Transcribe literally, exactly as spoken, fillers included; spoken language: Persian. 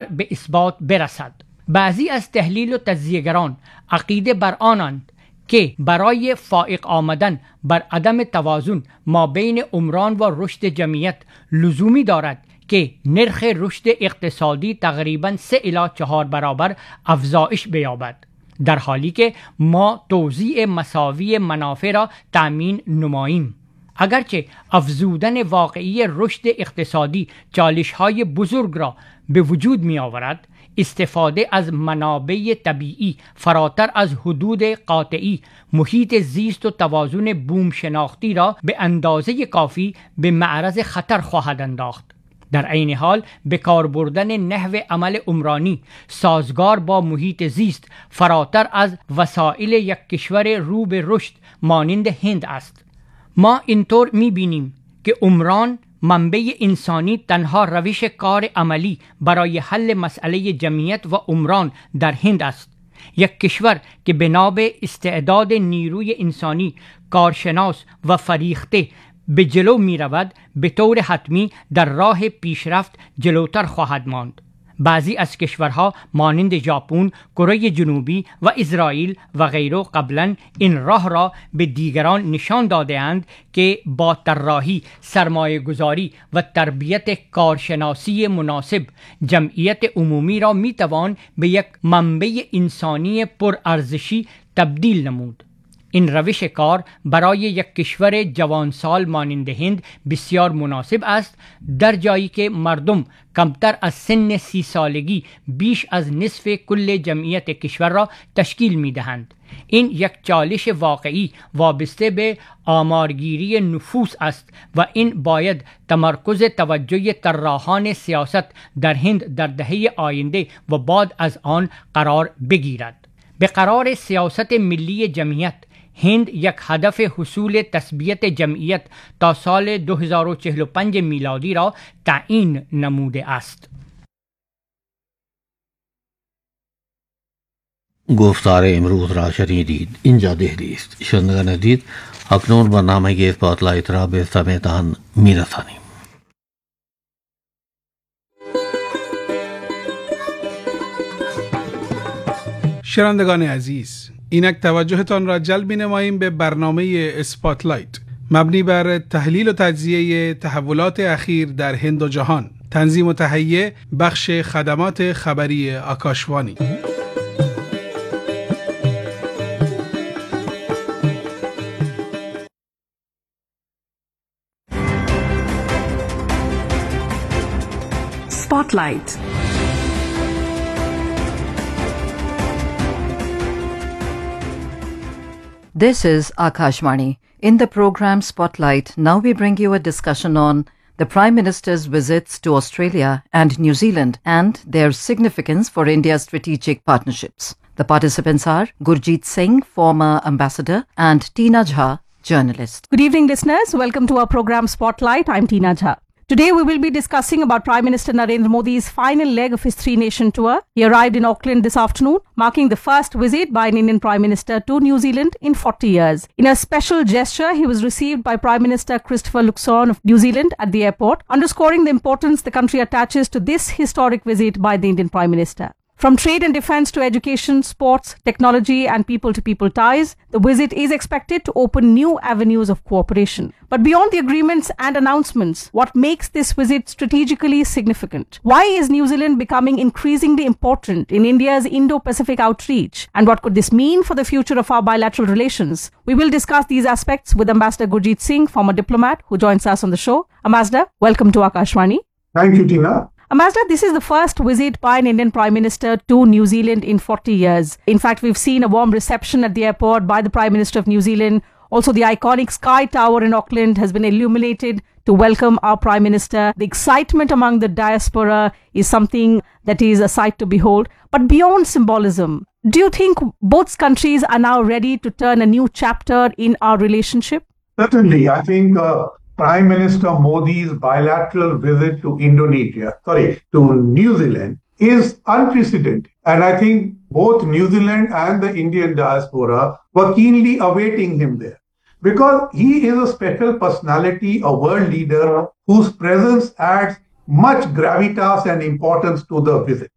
به اثبات برسد. بعضی از تحلیل و تجزیه‌گران عقیده بر آنند که برای فائق آمدن بر عدم توازن ما بین عمران و رشد جمعیت لزومی دارد که نرخ رشد اقتصادی تقریباً سه الی چهار برابر افزایش بیابد، در حالی که ما توزیع مساوی منافع را تأمین نماییم. اگرچه افزودن واقعی رشد اقتصادی چالش‌های بزرگ را به وجود می آورد، استفاده از منابع طبیعی فراتر از حدود قاطعی محیط زیست و توازن بوم شناختی را به اندازه کافی به معرض خطر خواهد انداخت. در عین حال به کار بردن نحو عمل عمرانی سازگار با محیط زیست فراتر از وسایل یک کشور رو به رشد مانند هند است. ما اینطور می‌بینیم که عمران منبع انسانی تنها روش کار عملی برای حل مسئله جمعیت و عمران در هند است. یک کشور که بنا به استعداد نیروی انسانی کارشناس و فریخته به جلو می رود، به طور حتمی در راه پیشرفت جلوتر خواهد ماند. بعضی از کشورها مانند ژاپن، کره جنوبی و اسرائیل و غیره قبلا این راه را به دیگران نشان داده اند که با طراحی، سرمایه گذاری و تربیت کارشناسی مناسب جمعیت عمومی را می توان به یک منبع انسانی پرارزشی تبدیل نمود. این روش کار برای یک کشور جوانسال مانند هند بسیار مناسب است، در جایی که مردم کمتر از سن سی سالگی بیش از نصف کل جمعیت کشور را تشکیل می دهند. این یک چالش واقعی وابسته به آمارگیری نفوس است و این باید تمرکز توجه طراحان سیاست در هند در دهه آینده و بعد از آن قرار بگیرد. به قرار سیاست ملی جمعیت، هند یک هدف حصول تثبیت جمعیت تا سال دو هزار و چهل و پنج میلادی را تعیین نموده است. گفتار امروز را شنیدید. اینجا دهلی است. شنوندگان عزیز، اکنون برنامه اسپاتلایت را به سمعتان میرسانیم. شنوندگان عزیز، اینک توجهتان را جلب نماییم به برنامه اسپاتلایت مبنی بر تحلیل و تجزیه تحولات اخیر در هند و جهان. تنظیم و تهیه بخش خدمات خبری آکاشوانی. Spotlight. This is Akashvani. In the program Spotlight, now we bring you a discussion on the Prime Minister's visits to Australia and New Zealand and their significance for India's strategic partnerships. The participants are Gurjeet Singh, former ambassador, and Tina Jha, journalist. Good evening, listeners. Welcome to our program Spotlight. I'm Tina Jha. Today we will be discussing about Prime Minister Narendra Modi's final leg of his three-nation tour. He arrived in Auckland this afternoon, marking the first visit by an Indian Prime Minister to New Zealand in forty years. In a special gesture, he was received by Prime Minister Christopher Luxon of New Zealand at the airport, underscoring the importance the country attaches to this historic visit by the Indian Prime Minister. From trade and defence to education, sports, technology and people-to-people ties, the visit is expected to open new avenues of cooperation. But beyond the agreements and announcements, what makes this visit strategically significant? Why is New Zealand becoming increasingly important in India's Indo-Pacific outreach? And what could this mean for the future of our bilateral relations? We will discuss these aspects with Ambassador Gurjeet Singh, former diplomat, who joins us on the show. Ambassador, welcome to Akashvani. Thank you, Tina. Ambassador, this is the first visit by an Indian Prime Minister to New Zealand in forty years. In fact, we've seen a warm reception at the airport by the Prime Minister of New Zealand. Also, the iconic Sky Tower in Auckland has been illuminated to welcome our Prime Minister. The excitement among the diaspora is something that is a sight to behold. But beyond symbolism, do you think both countries are now ready to turn a new chapter in our relationship? Certainly. I think uh, Prime Minister Modi's bilateral visit to Indonesia, sorry, to New Zealand is unprecedented. And I think both New Zealand and the Indian diaspora were keenly awaiting him there. Because he is a special personality, a world leader whose presence adds much gravitas and importance to the visit.